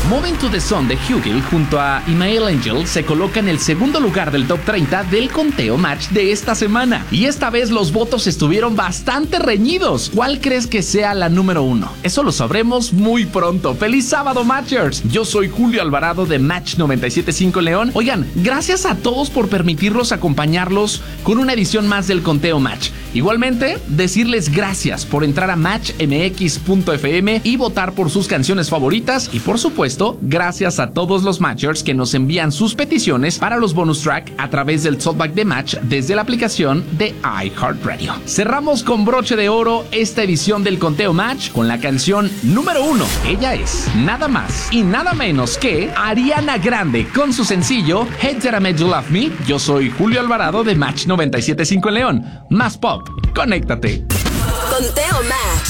Moving to the Sun de Hugel junto a Imael Angel se coloca en el segundo lugar del top 30 del conteo match de esta semana. Y esta vez los votos estuvieron bastante reñidos. ¿Cuál crees que sea la número 1? Eso lo sabremos muy pronto. ¡Feliz sábado, Matchers! Yo soy Julio Alvarado de Match 97.5 León. Oigan, gracias a todos por permitirnos acompañarlos con una edición más del conteo match. Igualmente, decirles gracias por entrar a matchmx.fm y votar por sus canciones favoritas. Y por supuesto, gracias a todos los Matchers que nos envían sus peticiones para los bonus track a través del Talkback de Match desde la aplicación de iHeartRadio. Cerramos con broche de oro esta edición del conteo match con la canción número 1. Ella es nada más y nada menos que Ariana Grande con su sencillo Hey Did I Make You Love Me. Yo soy Julio Alvarado de Match 97.5 León. Más pop, conéctate. Conteo Match.